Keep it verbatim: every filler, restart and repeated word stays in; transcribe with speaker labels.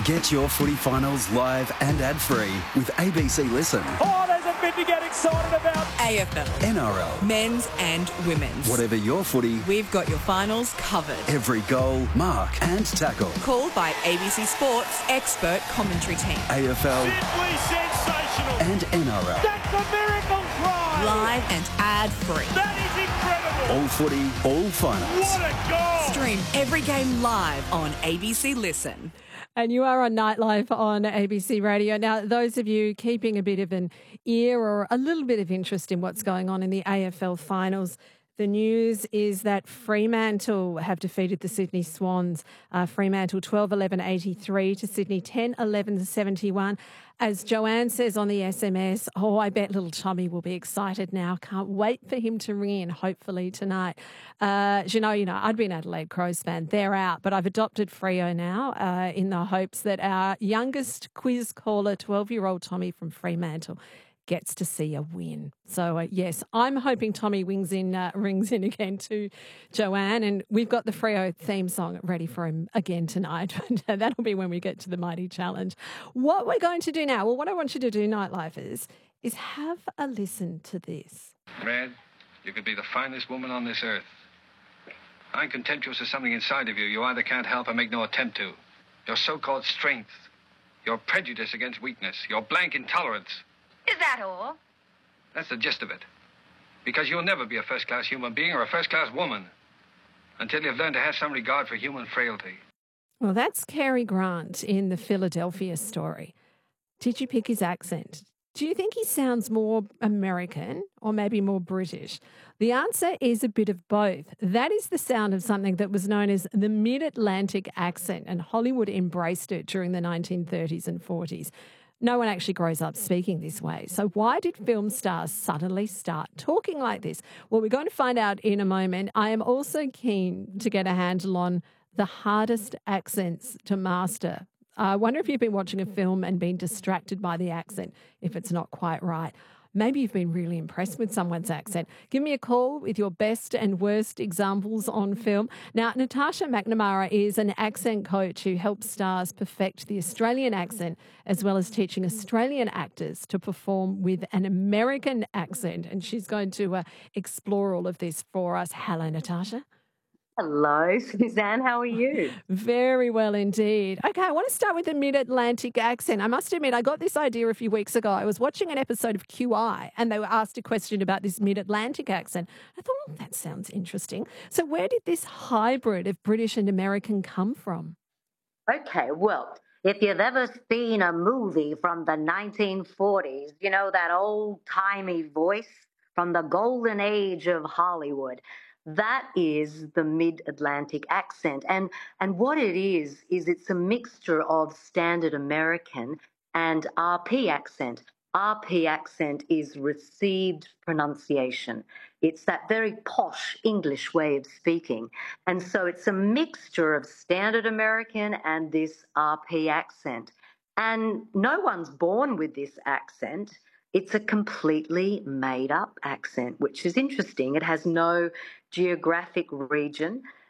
Speaker 1: Get your footy finals live and ad-free with A B C Listen.
Speaker 2: Oh, there's a bit to get excited about.
Speaker 3: A F L.
Speaker 1: N R L.
Speaker 3: Men's and women's.
Speaker 1: Whatever your footy,
Speaker 3: we've got your finals covered.
Speaker 1: Every goal, mark and tackle.
Speaker 3: Called by A B C Sports expert commentary team.
Speaker 1: A F L.
Speaker 2: Simply sensational.
Speaker 1: And N R L.
Speaker 2: That's a miracle try.
Speaker 3: Live and ad-free.
Speaker 2: That is incredible.
Speaker 1: All footy, all finals.
Speaker 2: What a goal.
Speaker 3: Stream every game live on A B C Listen.
Speaker 4: And you are on Nightlife on A B C Radio. Now, those of you keeping a bit of an ear or a little bit of interest in what's going on in the A F L finals, the news is that Fremantle have defeated the Sydney Swans. Uh, Fremantle twelve eleven eighty-three to Sydney ten eleven seventy-one. As Joanne says on the S M S, oh, I bet little Tommy will be excited now. Can't wait for him to ring in, hopefully tonight. Uh, you know, you know, I'd be an Adelaide Crows fan. They're out, but I've adopted Freo now uh, in the hopes that our youngest quiz caller, twelve-year-old Tommy from Fremantle, gets to see a win. So, uh, yes, I'm hoping Tommy wings in, uh, rings in again to Joanne, and we've got the Freo theme song ready for him again tonight. That'll be when we get to the Mighty Challenge. What we're going to do now, well, what I want you to do, Nightlifers, is have a listen to this.
Speaker 5: Red, you could be the finest woman on this earth. I'm contemptuous of something inside of you you either can't help or make no attempt to. Your so-called strength, your prejudice against weakness, your blank intolerance.
Speaker 6: Is that all?
Speaker 5: That's the gist of it. Because you'll never be a first-class human being or a first-class woman until you've learned to have some regard for human frailty.
Speaker 4: Well, that's Cary Grant in the Philadelphia Story. Did you pick his accent? Do you think he sounds more American or maybe more British? The answer is a bit of both. That is the sound of something that was known as the Mid-Atlantic accent, and Hollywood embraced it during the nineteen thirties and forties. No one actually grows up speaking this way. So why did film stars suddenly start talking like this? Well, we're going to find out in a moment. I am also keen to get a handle on the hardest accents to master. I wonder if you've been watching a film and been distracted by the accent, if it's not quite right. Maybe you've been really impressed with someone's accent. Give me a call with your best and worst examples on film. Now, Natasha McNamara is an accent coach who helps stars perfect the Australian accent, as well as teaching Australian actors to perform with an American accent. And she's going to uh, explore all of this for us. Hello, Natasha.
Speaker 7: Hello, Suzanne. How are you?
Speaker 4: Very well indeed. Okay, I want to start with the Mid-Atlantic accent. I must admit, I got this idea a few weeks ago. I was watching an episode of Q I and they were asked a question about this Mid-Atlantic accent. I thought, oh, that sounds interesting. So where did this hybrid of British and American come from?
Speaker 7: Okay, well, if you've ever seen a movie from the nineteen forties, you know, that old-timey voice from the golden age of Hollywood, that is the Mid-Atlantic accent. And and what it is, is it's a mixture of standard American and R P accent. R P accent is received pronunciation. It's that very posh English way of speaking. And so it's a mixture of standard American and this R P accent. And no one's born with this accent. It's a completely made-up accent, which is interesting. It has no geographic region.